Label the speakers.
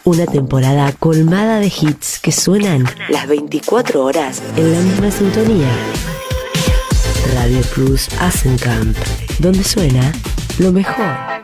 Speaker 1: Una temporada colmada de hits que suenan las 24 horas en la misma sintonía. Radio Plus Asenkamp, donde suena lo mejor.